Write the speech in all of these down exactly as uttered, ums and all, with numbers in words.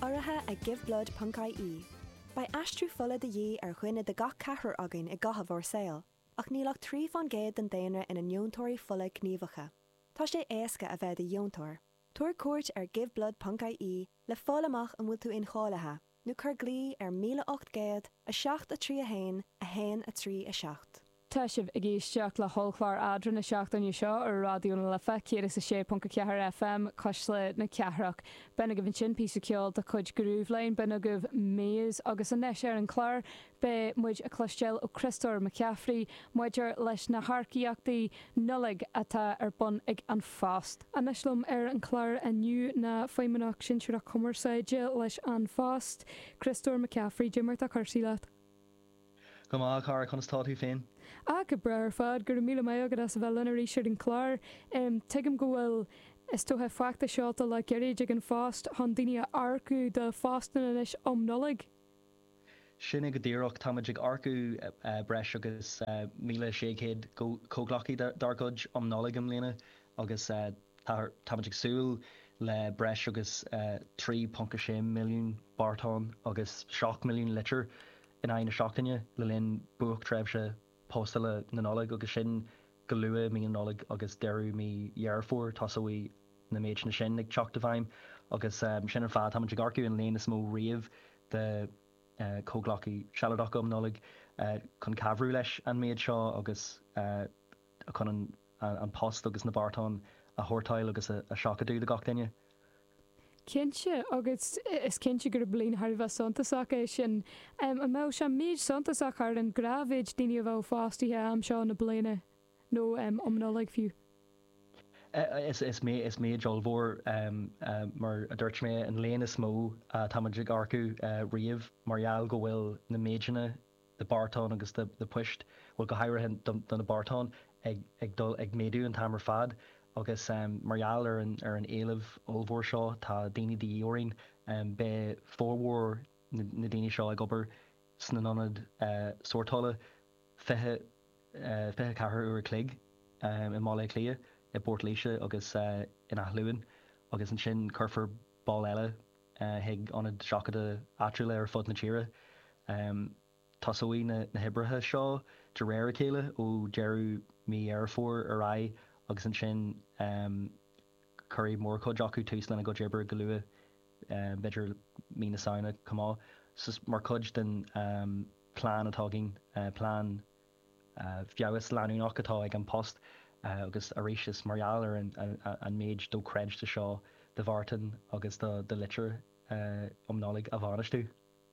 Orathe a give blood punkai e. By astrú fola de dhé ar chuine de gach cahar agin I gaha vor sail, ach nílach trí fan géad den déanra in a neontóirí fola gníomhacha. Tá sé éasca a bheith de neontóir. Tuair cuairt ar give blood punkai e le fálamach an bhfuil tú in chálathe, nó chur glí ar míle ocht géad a seacht a trí a hain a hain a trí a seacht. Tá sibh I gcéisteach le hallchláir adran na seachtainne seo ar radioúna le fe céras a sé punca cethar F M cos le na ceathrach. Bena go bhín sin pí ceol de chuid grúbhlein bena go méas agus an neis ar an chláir be muid a cloisteil ó Christóir McCaffrey muidir leis na harciíachtaí nullig atá ar bun ag an fást. An islum ar an chláir aniu na féimeach sin siúr a cumarsaide leis an fást. Christóir McCaffrey Jimmert a chusaí leat. Go má car chun stáú féin. A go breir fad gur míle mé agad as bheith lenarí siúr an chláir. Um, Tuigim go bhfuil is tóthe facta seáta le geirid ag an fást chun daoine arcú de fástan inis om nullig. Sinna go dtíireach táid ag arcú uh, breis agus uh, míle séchéad cóglachaí dargóid om nullig am léana agus uh, táid ag súil le breis agus uh, trí punca sé milliún bartán agus seach milliún litir in aine seachtainne le linn buach trebhse postala na nullig agus sin go lua mí an nullig agus deirú mí dhearfór tasaí na méid na sin ag teachta bhaim agus um, sin ar fad táid ag arcú an léana is mó riamh de uh, cóglachaí sealadach am nullig uh, chun cabhrú leis an méid seo agus uh, chun an, an post agus na bartán a thuirtáil agus a, a seachadú de gach daine. Cinnte agus is cinnte gur blin Har bheith santaach é sin. Um, an mé se méid santaach ar an gravid daine bh fástaíthe am seo na bliine nó um, om nullig fiú. Uh, is is mé is méid olmhór um, uh, mar a dúirt mé an léana is mó uh, táid ag arcú uh, riamh margheall go bhfuil na méideanna de bartán agus de, de puist bhfuil go háirithe don na bartán ag, ag, dul, ag méadú an tamar fad agus um, margheall ar an, ar an éileh olmhór seo tá daoine dí oirín um, be fórmhór na, na daoine seo ag obair sna nonad uh, soirtála fithe uh, fithe cethir uair clig um, i mála clia I Port Leisha agus uh, in Athluin agus an sin curfar ball eile uh, hig anad seachada atriúile ar fud na tíre. Um, Tasóí na, na hibrethe seo de réir céile ó dearú mí airfór ar ra agus an sin um, curí mór chud acu tús lena go débir go lua uh, beidir mí na saona cumá. Sus mar chud den um, plán atágin uh, plán uh, fiagas leanúnach atá ag an post Uh, agus a réisios margheall ar an, an, an méid dó creidte seo de bhartan agus de, de litir uh, om nullig a bhanistú.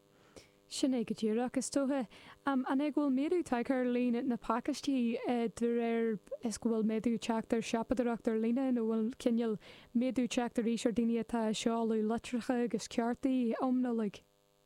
Sin é go dtíire agus tóthe. Um, an ag bhfuil méadú taigear lína na Pakistí uh, de réir is go bhfuil méadú teachtar seapaidirachtar lína nó bhfuil cinneal méadú teachtar ríos ar daine atá seáú litricha agus ceartaí om nullig.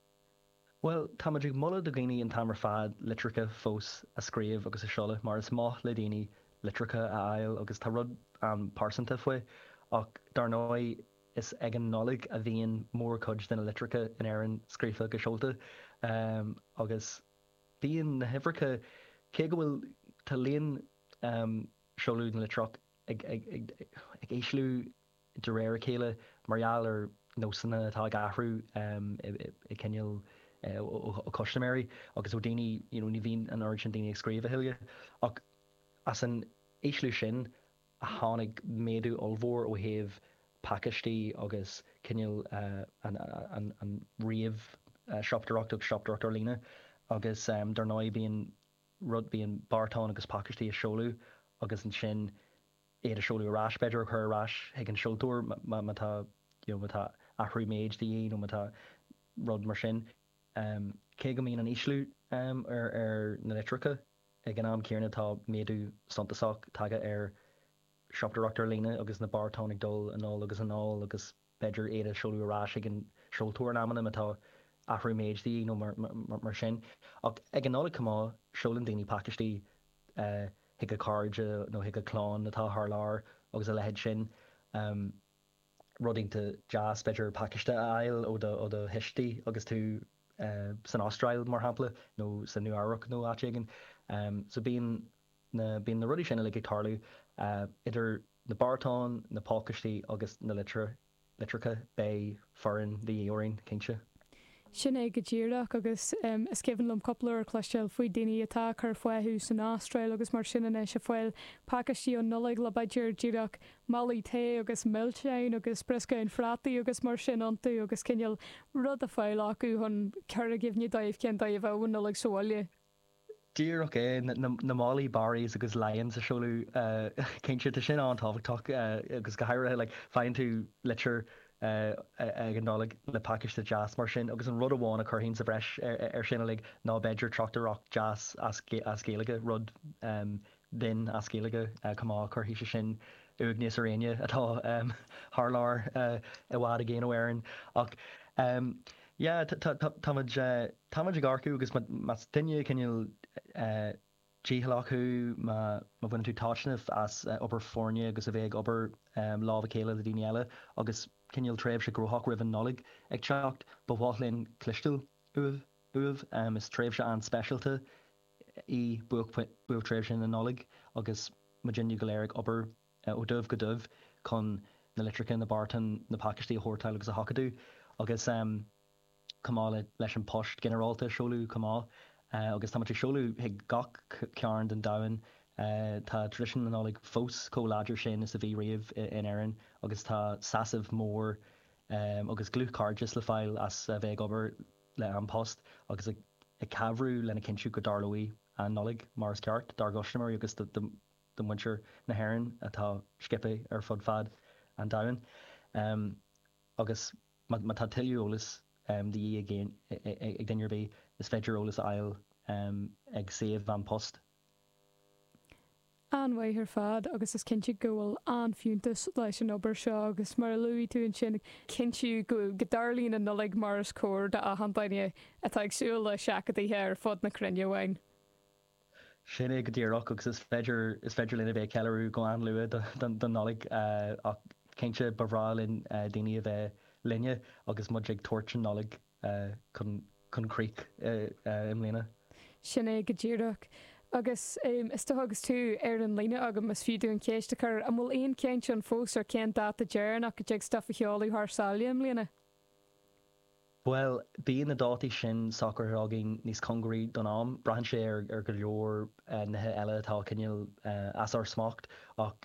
Well, táid ag molla do ghaoine an tamar fad litricha fós a scríomh agus a seola mar is máth le daoine litricha a ail agus tá rud an parsanta foioi ach dar nói is ag an nullig a bhíon mór cuid den a litricha in airan scrífa go seolta um, agus bíon na hifricha cé go bhfuil tá líon um, seolú na litrach ag, ag, ag, ag éislú de réir chéile margheall ar nósanna atá gahrú um, i, i, i ceneal uh, ó customary agus ó daoine you know, ní bhíon an urgent daoine ag scríomh a hiile ach as an éislú sin a tháinig méadú olmhór ó thaobh Pakistí agus cineal uh, an, an, an riamh uh, seaptarachta agus seaptarachtar lína agus um, dar nói bíon rud bíon bartán agus Pakistí a seolú agus an sin éad a seolú arás beidir chu arás ag an seoltúir mátá mátá ahrú méid daí nó mátá rud mar sin. Um, cé go míon an éislú um, ar, ar na litricha ag an am céarna tá méadú santaach taige ar seaptarachtar lína agus na bartánig dul an á agus an á agus beidir éad a seolú arás ag an seoltúir amana atá ahrú méid daí nó mar, mar, mar, mar sin. Ach ag an nála cumá seolann daoine Pakistí uh, hiag a cardide nó hiag a clán atá th lár agus a lehead sin um, rudínta jazz beidir Pakiste a ail ó do hiistí agus tú Uh, san Austrail mar hapla nó san New Ireland nó áitigin. Um, so bíon na, na rudí sinna le tarlú uh, idir na bartán, na Pakistí agus na litre litricha bé foran the orin kinse. Sin é go ddíireach agus um, is ceann lom coppla chluisteil faoi daoine atá chu foiithú san Ástráil agus mar sin é se foiil pakistí an nulaigh le baidir ddíireach malaí té agus milltein agus briscain frataí agus mar sin antú agus cinneal rud a fáil acu chun ceir a gimhní daobh cin daobh bhhain nulaigh soáile. Díach é na málaí baris agus lions a seolú cinse sin an táhachtach agus go haire le féin tú litir ag an nálaigh le Pakiste jazz mar sin agus an rud amháin a chuhín sa bhreis ar sinna le ná beidir trochtarach jazz as céalaige rud din as céalaige cumá chuhí se sin ug níos aréine atá thláir i bhád a ggéanamh éireann ach táid garcú agus mas duine cinneal tíhallachú má bhain tú táisnamh as obair fórne agus a bheith obair lábh céile a daine eile agus cinneal tréimh se grothach rih an nolig ag teacht ba bhálinn clisteil uamh uamh is tréimh se an specialta í buach tréimh sin na nolig agus ma ginniu go léirigh obair ó dubh go dubh chun na litricha na bartan na Pakistí chóirteil agus a hacadú agus cumá leis an post generalta seolú cumá agus tá tú seolú ag gach cearn den dain tá tradition an nálaigh fós cóláidir sin is a bhí riamh in airan agus tá sasamh mór agus glúchcargus le fáil as a bheith obair le an post agus ag cabrú lena cinú go darlaí an nálaigh mars ceart dar gosnamar agus do muintir na hairan atá scipe ar fud fad an dain agus má tá tiúolalas dí ag dainir bhí is féidir olalas ail ag séamh an post. Anhaith ar fad agus is cinnte gohfuil anfiúntas leis an obair seo agus mar luí tú an sin cinntiú go godarlín an nolig mars cór de a handaine atá agsúil le seacadaithe ar fod na crunne bhain. Sin é go dtíarach agus is féidir is féidir lena bheith ceú go an lua don nolig ach cinnte barhrálinn daine a bheith linne agus mud ag tuairt an nolig chun críic im léna. Sin é go ddíireach. Agus um, is tó agus tú ar an líine agam mas fiú an céiste chur am bhfuil aon ceint an fós ar cén data dearan ach go deag stuff a cheolaí th sáliam líana? Well, bíon na dátí sin soccer agin níos congraí don am, brahan sé ar ar go leor nathe eile tá cinneal as ar smacht ach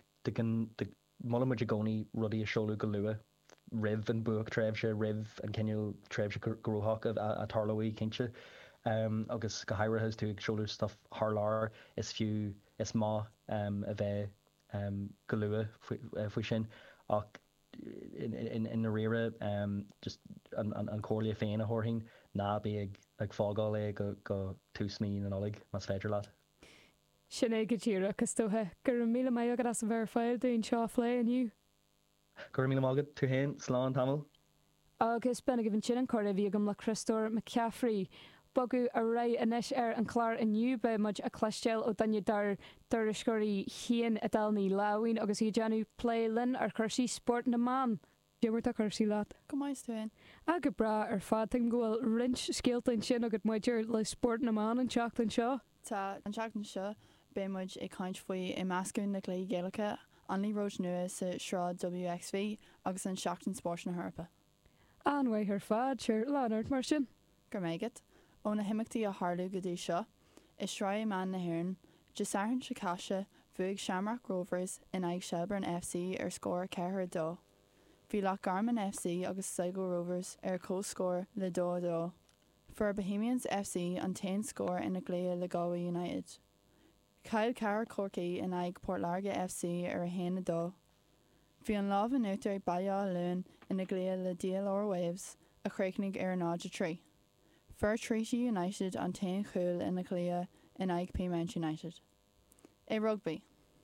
mulla muid a gcónaí rudaí a seolú go lua rih an buach tréimh se rih an cinneal tréimh se grúthach a tarlaí cinse. Um, agus go hairithes tú ag seolú stuff thláir is fiú is má um, a bheith um, go lua faoi sin ach in, in, in na rire um, just an, an, an cóirlaí féin a thorthing ná bí ag, ag fágáil é go, go tús mí an olig mas féidir leat. Sin é go ddíire agus tóthe gur míle mé agad as a bhar fáil dún seo lé aniu. Gur míle mágad tú héin sláán tamil? Agus benna go bhín sin an choir a bhí agam le Christóir McCaffrey. Bogu a ré inis ar an chláir aniu be muid a cleisteil ó danne dar doriscoirí chéan a dalnaí láhain agus i deanú plélinn ar chuirsí sport na man. Deirmar a chuirsí leat? Go mais túin. A go bra ar fad an ghfuil rins scéaltain sin agad muidir le sport na man an teachtain seo? Tá an teachtain seo bé muid ag caint faoi i meascún na clé géalacha anlí roid nua sa shrá W X V agus an seachtain sport na Harpa. Anhaith ar fad seir Leonard mar sin? Gur méigad. Ó na himachtaí a Harlú go dtí seo, is sráid man na haireann, deasairn se caiise bhuaigh Shamrock Rovers in aghaidh Shelbourne F C ar scór ceithre dó. Bhí lech Garmin F C agus Sligo Rovers ar cóscór le dó dó. For Bohemians F C an tain scór ina gléa le Galway United. Kyle Carr Corky in aghaidh Portlarga F C ar a héana dó. Bhí an lábh an útar Bailliá Lún ina gléa le D L R Waves a chréicnig ar an áide trí. For Treaty United an tain chúil ina gléa in aghaidh Payment United. É rugby.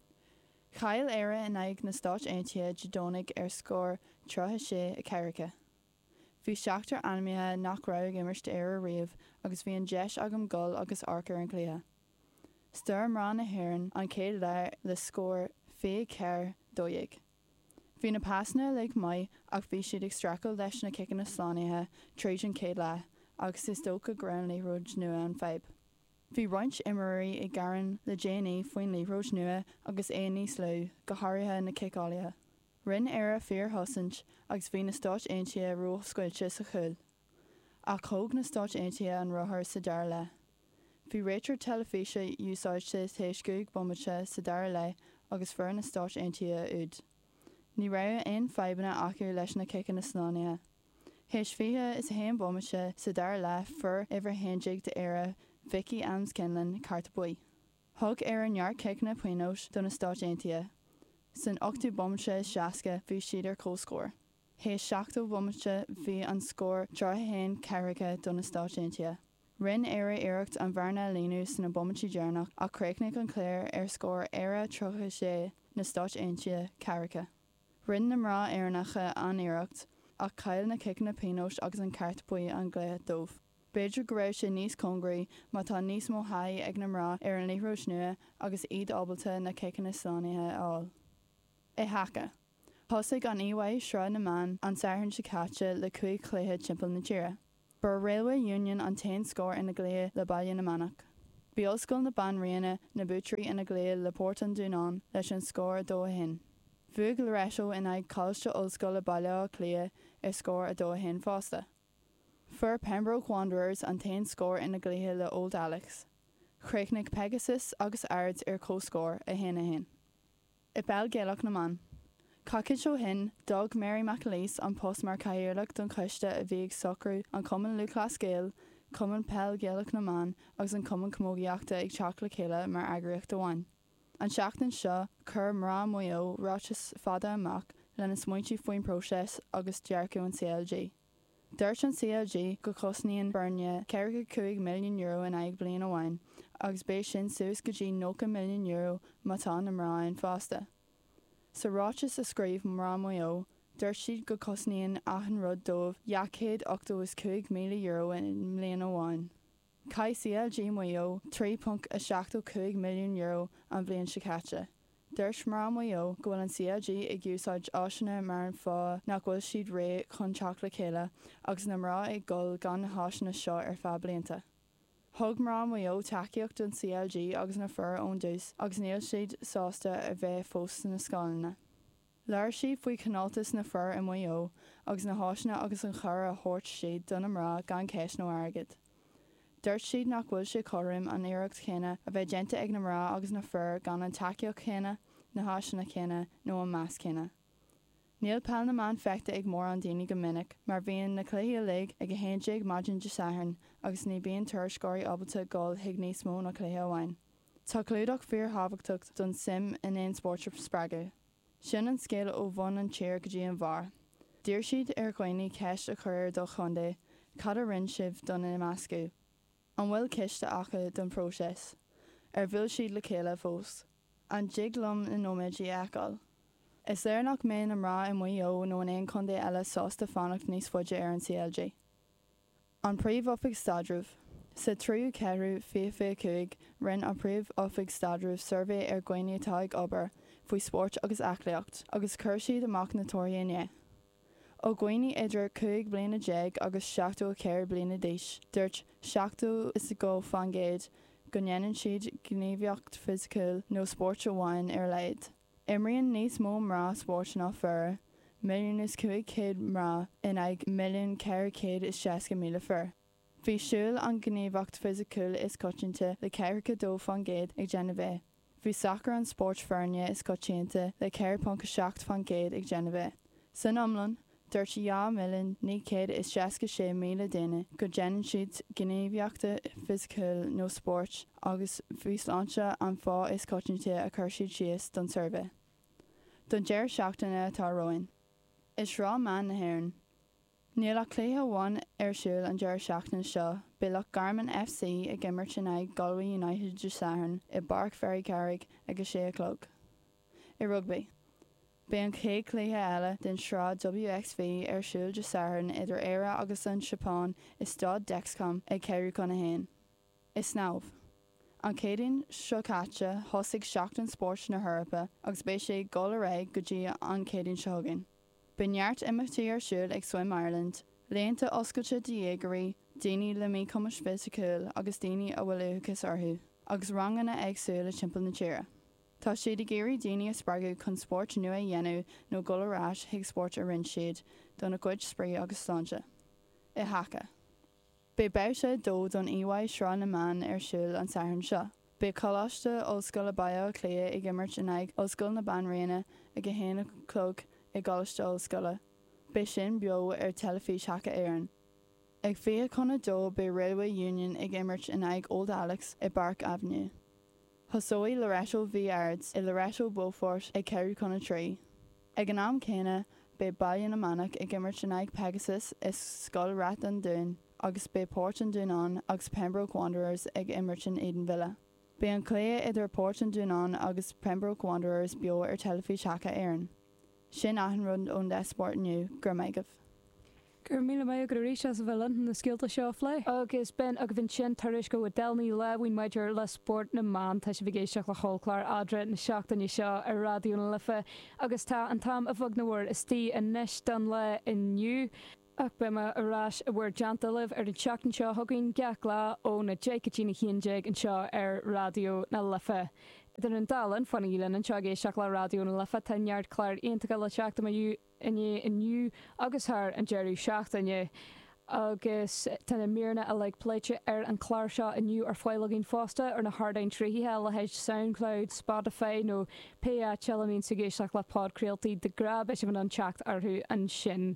Chail éire in aghaidh na Stáit Aontaithe Jadónig ar scór trotha sé a Ceirice. Bhí seachtar animathe nach raibh imirt ar a riamh agus bhí an deis agam gol agus arcar an cléa. Star mrán na haireann an céad leir le scór fé ceir dóigh. Bhí na pasna le mai ach bhí siad ag stracail leis na kicin na slánithe tríd an céad le agus is dócha ground le roid nua an feib. Bhí roinnt imirí i gcarann le J N E faoin le roid nua agus é níos lú go háirithe na kicálathe. Rinn éire fíor hosint agus bhí na stáit aontaithe ruach scoilte sa chuil. Ach thóg na stáit aontaithe an rothair sa deir le. Bhí réitear telefíse úsáidte téiscúig bommate sa deir le agus fear na stáit aontaithe úd. Ní raibh aon febanna acu leis na cicin na snáinithe. Héis fihe is a héan bommate sa deir le fur iver héindig de éire Vicky Ans Kinlan carta buí. Thug ar an neart cic na puinós don na stáit aontaithe. San ochtú bommate seaca bhí siad ar cóscóir. Héis seachtó bommate bhí an scór drothain cerica don na stáit aontaithe. Rinn éire iirecht an bharna líú san na bommatí dearnach a creic an cléir ar scór éire trocha sé na stáit aontaithe cerica. Rinn na mrá éarnacha an iirecht ach cail na cic na pinós agus an carta buí an gléad dómh. Beidir go raibh sé níos congraí má tá níos mó haidh ag na mrá ar an líhrós nua agus iad ábalta na cicin na sláinithe áil. I hacha. Thosaigh an íhaid srá na man an sairn se caite le chuig cléthe timpeall na tíre. Bur Railway Union an tain scór ina gléad le bailile na manach. Bhí oscail na ban riana na bútrí ina gléad le Port an Dúnán leis an scór a dó hin. Bhuaig le réisio in ag cáilte oscail le bailile clia ar scór a dó hin fásta. Fur Pembroke Wanderers an tain scór ina gléthe le Old Alex. Chréicnig Pegasus agus Ards ar cóscór a hin a hin. I bell géalach na man. Caciid seo hin, dog Mary McAleese an post mar caiirlach don chuiste a bhí ag socrú an cuman Lucas Gale, cuman pell géalach na man agus an cuman commógiaachta ag teach le chéile mar agriocht dohain. An seachtain seo chur mrá muo rátas fada amach lena smuintí faoin próses agus dearcú an C L G. Dúirt an C L G go cosnaíonn Byrne ceirce cúig milliún euro in ag bliana amháin, agus béis sin suas go dtí nóca milliún euro má tá na mráin fásta. Sa rátas a scríomh mrá muo, dúirt siad go cosnaíonn achan rud dómh jaacéad ochtaús cúig míle euro in mbliana amháin. Cai C L G muo trí punt a seachtó cúig milliún euro an bblion se caite. Dúirt mrá muo go bhfuil an C L G ag úsáid áisina mar an fá nach bhfuil siad ré chun teach le chéile agus na mrá ag gol gan na háisina seo ar fá blianta. Thug mrá muo takeíocht don C L G agus na fur ón dús agus níl siad sásta a bheith fós na scáilna. Leir siad faoi canáltas na fur i muo agus na háisina agus an chur a thuirt siad don na mrá gan ceis nó airgid. Dúirt siad nach bhfuil sé chorim an éireacht chéine a bheith dénta ag na mrá agus na fur gan an takeíocht chéine, na háisina chéine nó an meas chéine. Níl pell na man feicta ag mór an daoine go minic, mar bhíonn na cluiche lig ag a héinteag maidin de saithern agus ní bíon tuair scóirí ábalta gáil hiag níos mó na cluiche amháin. Tá clúdach fíor hábhachtach don sim in éon spórte spreagadh. Sin an scéal ó bhain an tíir go dtí an bhar. Dír siad ar gcuoine ceist a chuir do chundé, cad a rinn sibh don i meascú. An bhfuil ciste acha don próses, ar bhfuil siad le chéile fós. An jig lom na nóméidí eáil. Is léir nach mé an rá i muo nó an éon chundé eile sásta fannacht níos fuide ar an C L G. An príomh ofaigh stadrúh. Sa tríú ceirú fé fé cuaig rinn an príomh ofaigh stadrúh survé ar gcuoine atá ag obair faoi spórt agus eaclaíocht agus chuir siad amach na tóiríonne. Ó gcuoine idir cúig bliana déag agus seachtó céir bliana déis, dúirt seachtó is a go fangéid go nnéanann siad gníomhaíocht fisiciúil nó spórt amháin ar leid. Imríonn níos mó mrá spórt ná fur, milliún is cúig céad mrá in ag milliún ceir céad is seasca míle fur. Bhí siúil an gníomhaíocht fisiciúil is coitianta le ceircha dó fangéid ag Genevé. Bhí sacr an spórt fearne is coitianta le ceir punt seacht fangéid ag Genevé. San Iomlán, dúirt ja milliún ní céad is seasca sé míle duine go déanann siad gníomhaíochta fisiciúil nó spórt agus bhí sláinte an fá is coitianta a chuir siad síos don survé. Don deir seachtainna atá roin. Is rá man na hÉireann. Níl a cléthe bhain ar siúil an deir seachtain seo, bíleach Garmin F C ag immert in ag Galway United de Sathern i Bark Ferry Carrig agus sé clog. I rugby. Bé an cé cléthe eile den srá W X V ar siúil de Sathern idir éire agus an Siopáin is stád Dexcom ag céirú chuna héin. Is snámh. An cédaoin seo caite thosaigh seachtain spórt na Heorpa agus bé sé gol ré go dtí an cédaoin seogain. B'neart imití ar siúil ag Swim Ireland, léonta oscailte diéagarí, daoine le mí cumas fisiciúil agus daoine a bhfuil uachas orthu, agus ranganna agsúil le timpeall na tíre. Tá siad i géirí daoine a spargu chun sport nua a dhéanú nó golarás hiag sport a rinn siad donna cuid sprí agus slánte. I hacha. Bé beise dó don ihaid srá na man ar siúil an saithn seo. Bé choláiste óscoil a bio clia ag imirt in ag óscoil na ban réine ag a héana clog i gáiste óscoile. Bé sin bio ar telefís hacha éireann. Ag fé chuna dó bé Railway Union ag imirt in ag Old Alex i Bark Avenue. Thosóí Loreto V Ards i Loreto Beaufort ag ceirú chuna trí. Ag an am céine bé bailin na manach ag imirt in ag Pegasus is Scoil Rat an Dún agus bé Port an Dúnán agus Pembroke Wanderers ag imirt in Eden Villa. Bé an clé idir Port an Dúnán agus Pembroke Wanderers bio ar telefís hacha éireann. Sin ahan rund ón de sport nniu gur maigah. Gur míle mé gur ríis as bhfuil na scilta seo lé. Agus ben a bhín sin taris go delní lehhain meidir le sport na man tá sé bhgéisteach le hallclár adre na seachtainní seo ar radioúna lifa agus tá an tam a bhag nahir is tí a neis don le inniu. Ach be me arás a bhfuir deantalibh ar an seachtain seo thugainn geach lá ó na Jaketína chéandeig an seo ar radio na lifa. Den an dalan fan ílan an seagé seach le radio na lifa tanheart chláir aontacha le seachta maú inné inniu agus thar an Jerry seachtainne. Agus tanna mírna a le pléite ar an chláir seo inniu ar foiilagén fásta ar na Hardain tríthe le héid SoundCloud, Spotify nó P A Chelamín sa géisteach le podcréaltaí de grab is an an teacht arthú an sin.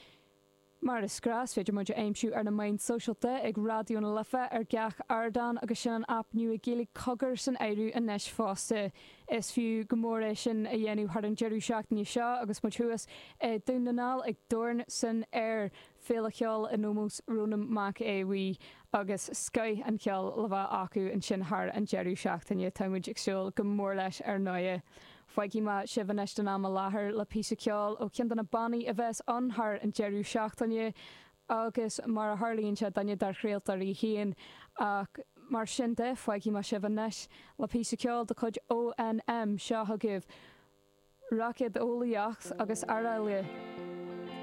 Mar is grás féidir muidir aimimsú ar na main socialte ag radio na lifa ar gach ardan agus sin an app nu a géala cogur san éirú a neis fásta. Is fiú gomóra sin a dhéanú har an Jerú seachtainní seo agus mu thuas dúnaál ag dorn san air féle cheall in nómós rónam mac éhí agus sky an ceall le bheith acu an sin thar an Jerú seachtainne támuid ag siúil gomór leis ar noie. Foiigi ma sibhan am a láthair le písa ceall ó cean na bannaí a bheits anthar an Jerú seachtainne agus mar a Harlíonn se danne dar chréaltarí híon ach mar sin de foiigi ma sibhan le písa ceall de chud O N M seo thugibh Rockid ólaíocht agus aráile.